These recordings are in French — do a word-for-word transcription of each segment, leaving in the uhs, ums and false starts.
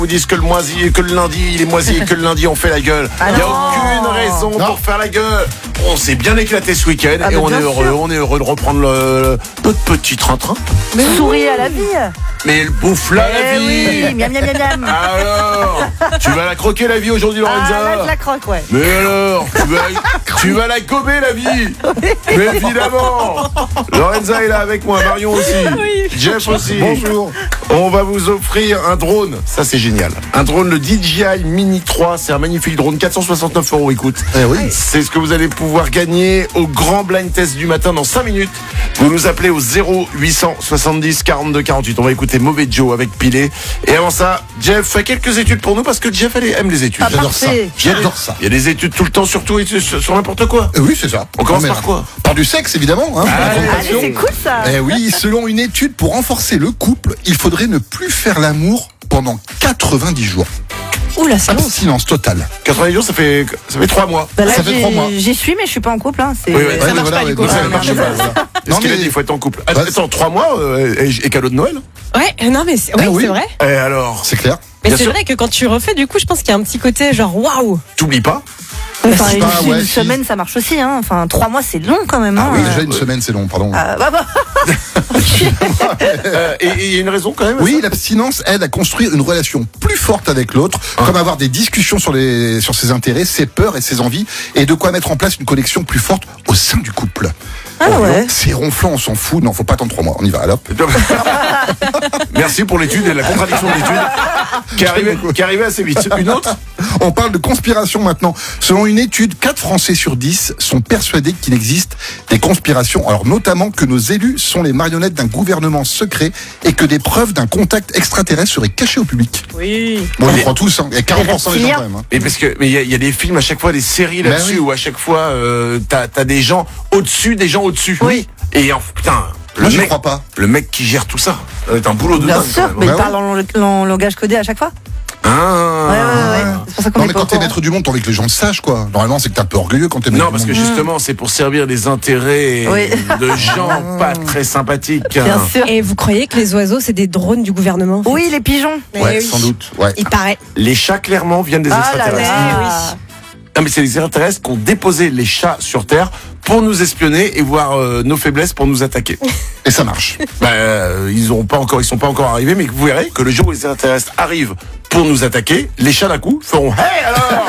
Vous disent que le moisi, que le lundi, il est moisi et que le lundi on fait la gueule. Il Ah n'y a non. aucune raison Non. pour faire la gueule. On s'est bien éclaté ce week-end Ah et bah on est bien heureux. sûr. On est heureux de reprendre le, notre petit train-train. Mais souris à la vie. Mais le bouffe là Eh la vie. oui, miam miam miam miam. Alors, tu vas la croquer la vie aujourd'hui, Lorenza. Ah, là, je la croque, ouais. Mais alors, tu vas, tu vas la gober la vie. Mais évidemment. Lorenza est là avec moi, Marion aussi. Jeff aussi. Bonjour. On va vous offrir un drone. Ça, c'est génial. Un drone, le D J I Mini trois. C'est un magnifique drone. quatre cent soixante-neuf euros, écoute. Eh oui. C'est ce que vous allez pouvoir gagner au grand blind test du matin dans cinq minutes. Vous nous appelez au zéro huit cent soixante-dix quarante-deux quarante-huit. On va écouter Mauvais Joe avec Pilé. Et avant ça, Jeff fait quelques études pour nous parce que Jeff elle aime les études. Ah, J'adore ça. parfait. J'adore ça. Il y a des études tout le temps sur tout et sur, sur n'importe quoi. Eh oui, c'est ça. On commence Non, mais par quoi? Par du sexe, évidemment. Hein, pour la Allez, présentation. Allez, c'est cool ça. Eh oui, selon une étude, pour renforcer le couple, il faudrait ne plus faire l'amour pendant quatre-vingt-dix jours. Oula, c'est long. Abstinence totale. quatre-vingt-dix jours, ça fait, ça fait trois mois. Bah là, Ça fait j'ai- trois mois. J'y suis, mais je suis pas en couple. Hein. C'est... Oui, oui. ça Ouais, marche voilà, pas, ouais, du coup. donc ça ça marche marche pas. pas, voilà. Est-ce Non, qu'il a mais- dit il faut être en couple? Attends, Ouais. attends, trois mois euh, et, et cadeau de Noël? Ouais, non, mais c'est, oui, Ah oui. c'est vrai. Et alors, C'est clair. Mais Bien c'est sûr. vrai que quand tu refais, du coup, je pense qu'il y a un petit côté genre waouh. t'oublies pas. Enfin, c'est une, pas- ouais, une si. semaine, ça marche aussi. Hein. Enfin, trois mois, c'est long quand même. Ah hein. oui, déjà une semaine, c'est long, pardon. Ah, bah, bah. Euh, et et il y a une raison quand même à Oui, ça l'abstinence aide à construire une relation plus forte avec l'autre, comme avoir des discussions sur les sur ses intérêts, ses peurs et ses envies, et de quoi mettre en place une connexion plus forte au sein du couple. Ah Oh, ouais. non, c'est ronflant, on s'en fout. Non, faut pas attendre trois mois. On y va, alors. Merci pour l'étude et la contradiction de l'étude qui est arrivée, qui est arrivée assez vite. Une autre? On parle de conspiration maintenant. Selon une étude, quatre Français sur dix sont persuadés qu'il existe des conspirations. Alors notamment que nos élus sont les marionnettes d'un gouvernement secret et que des preuves d'un contact extraterrestre seraient cachées au public. Oui. Bon, on Mais- y croit tous. Hein. Il y a quarante pour cent des gens quand même. Hein. Mais parce que mais il y, a- il y a des films à chaque fois, des séries Ben là-dessus oui. où à chaque fois euh, t'as t'as des gens au-dessus, des gens au-dessus. Oui. Et en, putain, le Moi, j'y mec, crois pas. le mec qui gère tout ça, ça doit être un boulot de Bien dingue. sûr, quand mais même. il Bah parle en, en langage codé à chaque fois. Ah. Ouais, ouais, ouais. C'est pour ça qu'on Non, est mais pas quand au t'es courant. maître du monde, t'as envie que les gens le sachent, quoi. Normalement, c'est que t'es un peu orgueilleux quand t'es maître Non, du parce que monde. justement, c'est pour servir les intérêts Oui. de gens pas très sympathiques. Bien sûr. Et vous croyez que les oiseaux, c'est des drones du gouvernement en fait? Oui, les pigeons. Mais Ouais, oui. sans doute. Ouais. Il paraît. Les chats, clairement, viennent des Ah là extraterrestres. là. Non, mais c'est les extraterrestres qui ont déposé les chats sur Terre pour nous espionner et voir euh, nos faiblesses pour nous attaquer. Et ça marche. Bah, euh, ils ont pas encore, ils sont pas encore arrivés, mais vous verrez que le jour où les extraterrestres arrivent pour nous attaquer, les chats d'un coup feront hey alors.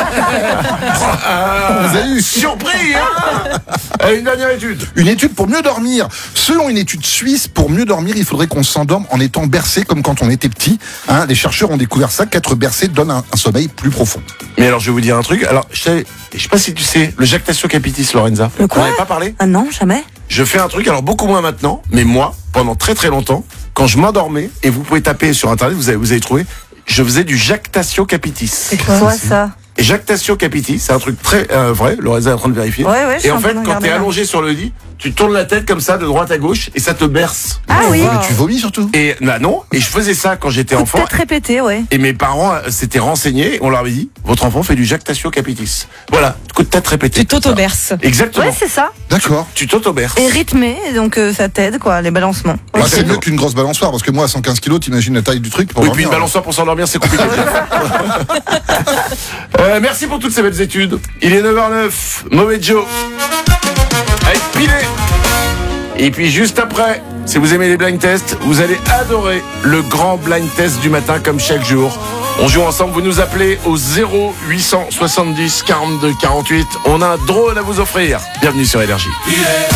Ah, Vous avez eu surpris, hein. Allez, une dernière étude. Une étude pour mieux dormir. Selon une étude suisse, pour mieux dormir, il faudrait qu'on s'endorme en étant bercé comme quand on était petit. Hein, les chercheurs ont découvert ça, qu'être bercé donne un, un sommeil plus profond. Mais alors, je vais vous dire un truc. Alors, je sais, je sais pas si tu sais, le jactatio capitis, Lorenza. Le quoi On n'avait pas parlé. Ah non, jamais. Je fais un truc, alors beaucoup moins maintenant, mais moi, pendant très très longtemps, quand je m'endormais, et vous pouvez taper sur internet, vous avez, vous avez trouvé, je faisais du jactatio capitis. C'est quoi ça? Et jactatio capitis, c'est un truc très euh, vrai, Lorenza est en train de vérifier. Ouais, ouais, je suis et en en train fait, de quand regarder, t'es là. allongé sur le lit, tu tournes la tête comme ça, de droite à gauche, et ça te berce. Ah oui. Mais tu vomis surtout. Et bah non, et je faisais ça quand j'étais Coup de enfant. tête répété, ouais. Et mes parents euh, s'étaient renseignés, on leur avait dit, votre enfant fait du jactatio capitis. Voilà, coup de tête répété. Tu t'auto-berces. Exactement. Ouais, c'est ça. D'accord. Tu t'auto-berces. Et rythmé, donc euh, ça t'aide, quoi, les balancements. Bah, c'est Exactement. mieux qu'une grosse balançoire, parce que moi, à cent quinze kilos, t'imagines la taille du truc pour Oui, puis dormir. une balançoire pour s'endormir, c'est compliqué. euh, merci pour toutes ces belles études. Il est neuf heures neuf, Mauvais Joe. Avec Pilé. Et puis juste après, si vous aimez les blind tests, vous allez adorer le grand blind test du matin comme chaque jour. On joue ensemble, vous nous appelez au zéro huit cent soixante-dix quarante-deux quarante-huit. On a un drone à vous offrir. Bienvenue sur Énergie.